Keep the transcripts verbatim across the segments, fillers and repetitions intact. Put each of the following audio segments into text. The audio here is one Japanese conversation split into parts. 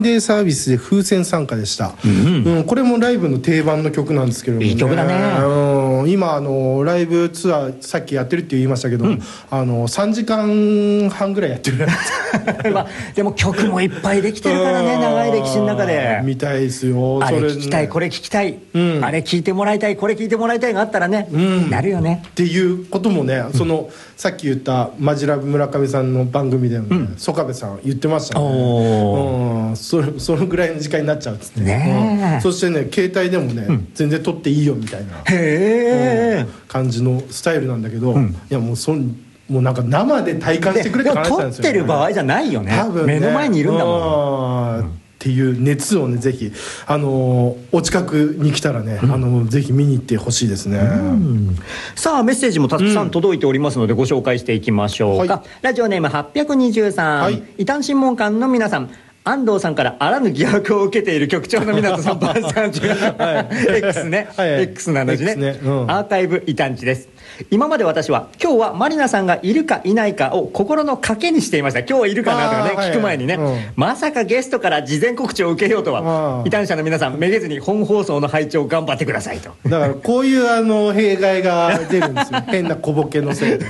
デーサービスで風船参加でした、うんうん、これもライブの定番の曲なんですけれども、ね、 いい曲だね、 うん、今あのライブツアーさっきやってるって言いましたけど、うん、あのさんじかんはんぐらいやってるまあ、でも曲もいっぱいできてるからね、長い歴史の中でみたいですよ。 あれ聞きたい、これ聞きたい、うん、あれ聞いてもらいたい、これ聞いてもらいたいがあったらね、うん、なるよねっていうこともね、うん、そのさっき言ったマジラブ村上さんの番組でも、ね、うん、曽我部さん言ってましたね。お、うん、そ, そのぐらいの時間になっちゃうっつってね、うん、そしてね携帯でもね、うん、全然撮っていいよみたいなへ、うん、感じのスタイルなんだけど、うん、いやもうそんもうなんか生で体感してくれって話なんですよ、ね、 撮ってる場合じゃないよね、多分ね、目の前にいるんだもん、うん、 っていう熱をねぜひあのー、お近くに来たらね、うん、あのー、ぜひ見に行ってほしいですね、うん、 さあメッセージもたくさん届いておりますので、ご紹介していきましょうか、はい、ラジオネームはっぴゃくにじゅうさん、はい、異端審問官の皆さん、安藤さんからあらぬ疑惑を受けている局長の港さんばんさんちが X ね、はいはい、X の話ね、ね、うん、アーカイブ異端地です。今まで私は今日はマリナさんがいるかいないかを心の賭けにしていました。今日はいるかなとかね、聞く前にね、うん、まさかゲストから事前告知を受けようとは。異端者の皆さんめげずに本放送の配置を頑張ってくださいと。 だからこういうあの弊害が出るんですよ変な小ボケのせいで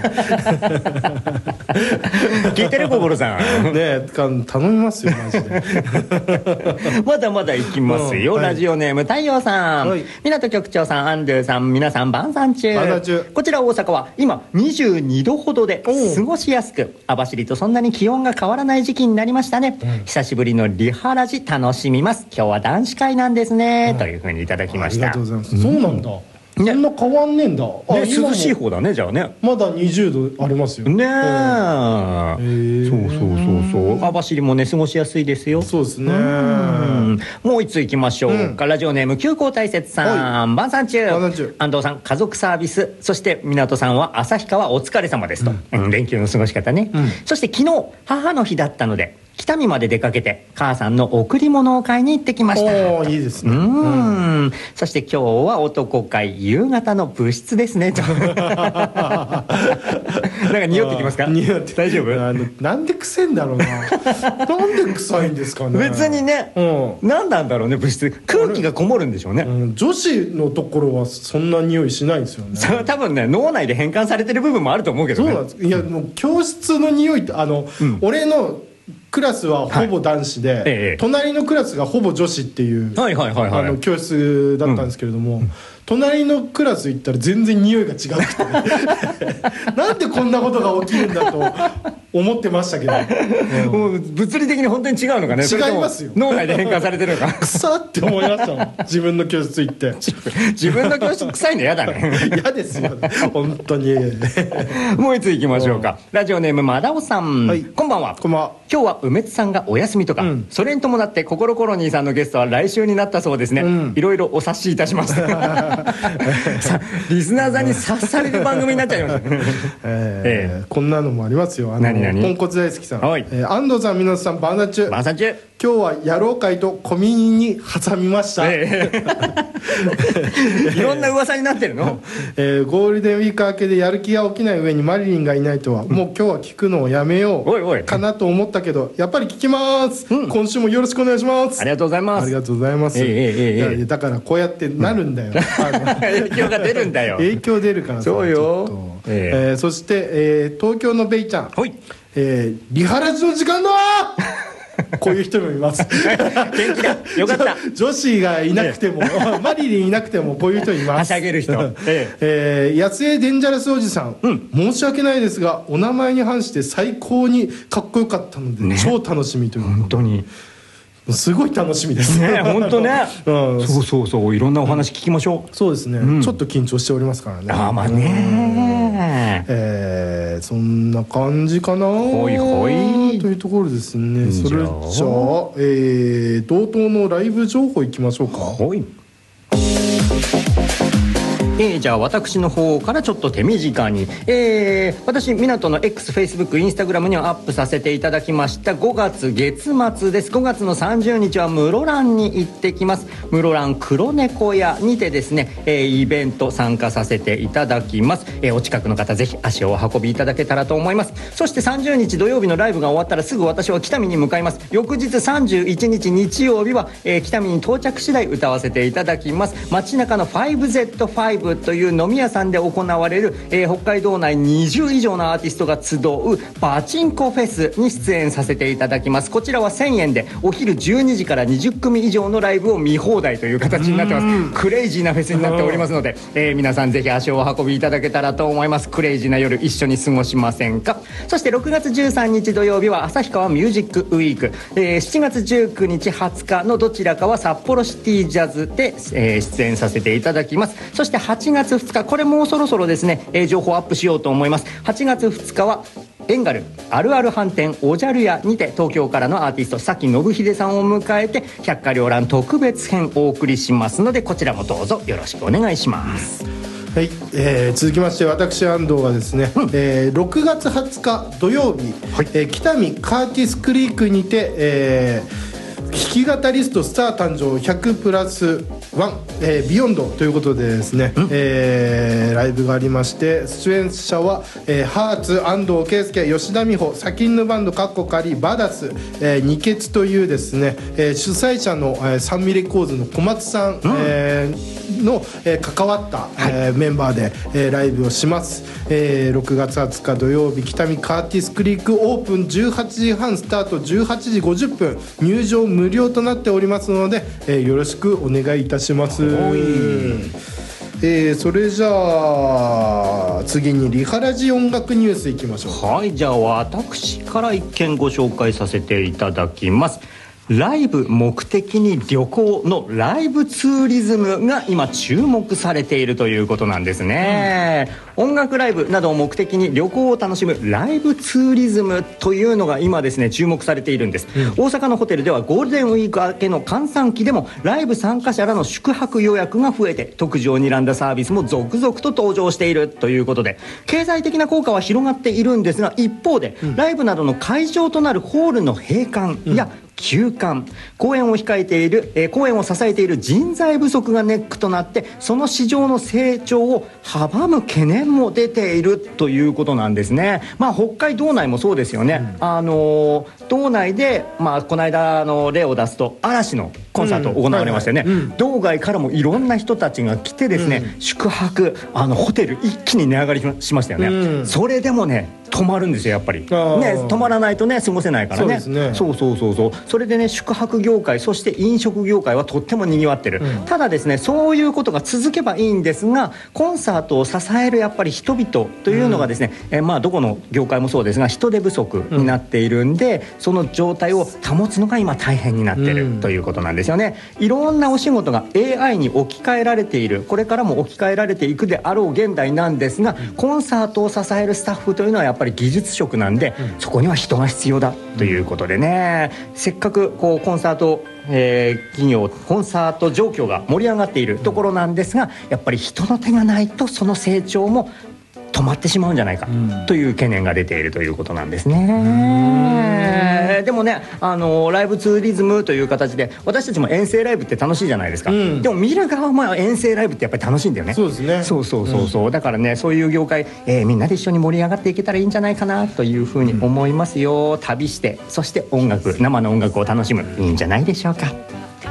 聞いてる心さんね、頼みますよマジでまだまだいきますよ、うん、はい、ラジオネーム太陽さん、はい、港局長さん、アンドゥさん、皆さん晩餐中。こちら大阪は今にじゅうにどほどで過ごしやすく、網走とそんなに気温が変わらない時期になりましたね、うん、久しぶりのリハラジ楽しみます。今日は男子会なんですね、うん、というふうにいただきました。 ありがとうございます、うん、そうなんだ、そんな変わんねえんだ、ね、 涼しい方だね、じゃあね、 まだにじゅうどありますよね。 えそうそうそうそう、網走もね過ごしやすいですよ。 そうですね。 もう一ついきましょうか、うん、ラジオネーム急行大雪さん、晩餐中。安藤さん家族サービス、そして港さんは旭川お疲れ様ですと、うんうん、連休の過ごし方ね、うん、そして昨日母の日だったので北見まで出かけて母さんの贈り物を買いに行ってきました。 おいいですね。 うん、うん、そして今日は男会夕方の部室ですねとなんか匂ってきますか？ 匂って大丈夫？ あのなんで臭いんだろうななんで臭いんですかね。 別にね、うん、何なんだろうね、部室空気がこもるんでしょうね、うん、 女子のところはそんな匂いしないんですよね。 それ多分ね脳内で変換されてる部分もあると思うけどね。 そうなんです。いやもう教室の匂いってあの、うん、俺のクラスはほぼ男子で、はい、ええ、隣のクラスがほぼ女子っていう教室だったんですけれども、うん、隣のクラス行ったら全然匂いが違くてなんでこんなことが起きるんだと思ってましたけど、 うん、もう物理的に本当に違うのかね。 違いますよ。 脳内で変換されてるのか臭って思いましたもん自分の教室行って自分の教室臭いの嫌だね嫌ですよ本当にもう一ついきましょうか、うん、ラジオネームマダオさん、はい、こんばんは。 こんばんは。 今日は梅津さんがお休みとか、うん、それに伴ってココロコロニーさんのゲストは来週になったそうですね、うん、いろいろお察しいたしますさリスナーさんに察される番組になっちゃいました、えーえー、こんなのもありますよ。あの何何ポンコツ大好きさん、はい、えー、安藤さん、皆さん晩餐中。 晩餐中。 今日は野郎会と小耳に挟みました、えー、いろんな噂になってるの、 えー、ゴールデンウィーク明けでやる気が起きない上にマリリンがいないとは、うん、もう今日は聞くのをやめようおいおいかなと思ったけどやっぱり聞きます、うん、今週もよろしくお願いします。 ありがとうございます。 ありがとうございます、えーえーえー、だからこうやってなるんだよ、うん、 影響が出るんだよ影響出るからさ。 そうよ、 えーえー、そして、えー、東京のベイちゃん、はい、えー、リハラジの時間だこういう人もいます元気だよかった女子がいなくても、マリリンいなくてもこういう人います。 はしゃげる人、 えええー、安江デンジャラスおじさん、うん、申し訳ないですがお名前に反して最高にかっこよかったので、ね、超楽しみという。 本当にすごい楽しみですね本当ね、うん、そうそうそう、いろんなお話聞きましょう、 うん、そうですね、うん、ちょっと緊張しておりますからね。 ああまあね、 えー、そんな感じかな。 ほいほいというところですね。それじゃあ、えー、同等のライブ情報いきましょうか。 ほい。 えー、じゃあ私の方からちょっと手短に、えー、私港の X、Facebook、Instagram にはアップさせていただきましたごがつ月末です。ごがつのさんじゅうにちは室蘭に行ってきます。室蘭黒猫屋にてですね、えー、イベント参加させていただきます。えー、お近くの方ぜひ足をお運びいただけたらと思います。そしてさんじゅうにち土曜日のライブが終わったらすぐ私は北見に向かいます。翌日さんじゅういちにち日曜日は、えー、北見に到着次第歌わせていただきます。街中の ファイブゼットファイブ という飲み屋さんで行われる、えー、北海道内にじゅう以上のアーティストが集うパチンコフェスに出演させていただきます。こちらはせんえんでお昼じゅうにじからにじゅっくみ以上のライブを見放題という形になってます。クレイジーなフェスになっておりますので、えー、皆さんぜひ足をお運びいただけたらと思います。クレイジーな夜一緒に過ごしませんか。そしてろくがつじゅうさんにち土曜日は旭川ミュージックウィーク、えー、しちがつじゅうくにちはつかのどちらかは札幌シティジャズで、えー、出演させていただきます。そしてはちがつふつか、これもうそろそろですね、えー、情報アップしようと思います。はちがつふつかはベンガルあるある飯店おじゃる屋にて東京からのアーティスト崎信秀さんを迎えて百花繚乱特別編お送りしますので、こちらもどうぞよろしくお願いします。 はい、えー、続きまして私安藤がですね、うん、えー、ろくがつはつか土曜日、はい、えー、北見カーティスクリークにて、えー弾き語りストスター誕生ひゃくプラスワン、えー、ビヨンドということでですね、えー、ライブがありまして、出演者は、えー、ハーツ、安藤圭介、吉田美穂、サキンヌバンドカッコカリ、バダス、えー、ニケツというですね、えー、主催者の、えー、サンミレコーズの小松さん、うん、えー、の、えー、関わった、えー、メンバーで、えー、ライブをします。えー、ろくがつはつか土曜日、北見カーティスクリークオープンじゅうはちじはんスタート、じゅうはちじごじゅっぷん、入場無料となっておりますので、えー、よろしくお願いいたします。えー、それじゃあ次にリハラジ音楽ニュースいきましょう。 はい、じゃあ私から一件ご紹介させていただきます。ライブ目的に旅行のライブツーリズムが今注目されているということなんですね、うん、音楽ライブなどを目的に旅行を楽しむライブツーリズムというのが今ですね注目されているんです、うん、大阪のホテルではゴールデンウィーク明けの閑散期でもライブ参加者らの宿泊予約が増えて特需を睨んだサービスも続々と登場しているということで、経済的な効果は広がっているんですが、一方で、うん、ライブなどの会場となるホールの閉館や、うん、休館、公演を控えている、えー、公演を支えている人材不足がネックとなってその市場の成長を阻む懸念も出ているということなんですね。まあ北海道内もそうですよね、うん、あの道内で、まあ、この間の例を出すと嵐のコンサート行われましたよね、うんはいはい、道外からもいろんな人たちが来てですね、うん、宿泊あのホテル一気に値上がりしましたよね、うん、それでもね泊まるんですよやっぱりね、泊まらないとね過ごせないからね。そうですね。そうそうそうそう。それでね宿泊業界そして飲食業界はとってもにぎわってる、うん、ただですねそういうことが続けばいいんですが、コンサートを支えるやっぱり人々というのがですね、うん、えまあどこの業界もそうですが人手不足になっているんで、うん、その状態を保つのが今大変になってる、うん、ということなんですよね。いろんなお仕事が エーアイ に置き換えられている、これからも置き換えられていくであろう現代なんですが、うん、コンサートを支えるスタッフというのはやっぱりやっぱり技術職なんで、うん、そこには人が必要だということでね、うん、せっかくこうコンサート、えー、企業コンサート状況が盛り上がっているところなんですが、やっぱり人の手がないとその成長も止まってしまうんじゃないかという懸念が出ているということなんですね。でもねあのライブツーリズムという形で私たちも遠征ライブって楽しいじゃないですか、うん、でも見る側も遠征ライブってやっぱり楽しいんだよね。そうですね。そうそうそうそう、うん、だからねそういう業界、えー、みんなで一緒に盛り上がっていけたらいいんじゃないかなというふうに思いますよ、うん、旅してそして音楽生の音楽を楽しむ、いいんじゃないでしょうか。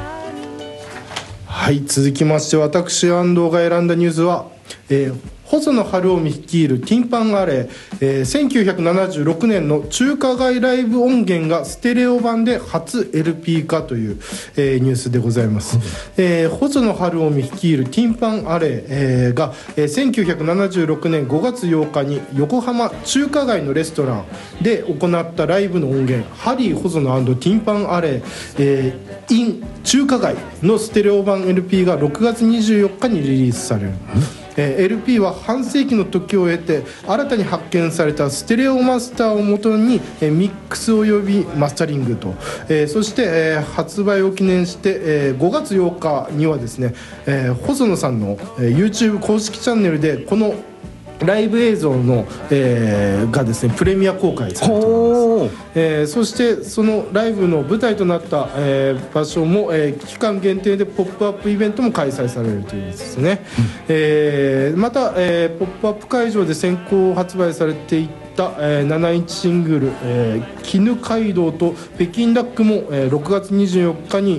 はい、続きまして私安藤が選んだニュースは、えー細野晴臣率いるティンパンアレー、えー、せんきゅうひゃくななじゅうろくねんの中華街ライブ音源がステレオ版で初 エルピー 化という、えー、ニュースでございます、うんえー、細野晴臣率いるティンパンアレー、えー、が、えー、せんきゅうひゃくななじゅうろくねんごがつようかに横浜中華街のレストランで行ったライブの音源ハリー細野&ティンパンアレー、えー、in 中華街のステレオ版 エルピー がろくがつにじゅうよっかにリリースされる、うんえー、エルピー は半世紀の時を経て新たに発見されたステレオマスターをもとに、えー、ミックスおよびマスタリングと、えー、そして、えー、発売を記念して、えー、ごがつようかにはですね、えー、細野さんの、えー、YouTube 公式チャンネルでこのライブ映像の、えー、がですねプレミア公開されております、えー、そしてそのライブの舞台となった、えー、場所も、えー、期間限定でポップアップイベントも開催されるというやつですね、うんえー、また、えー、ポップアップ会場で先行発売されていた、えー、ななインチシングル、えー、絹街道と北京ダックも、えー、ろくがつにじゅうよっかに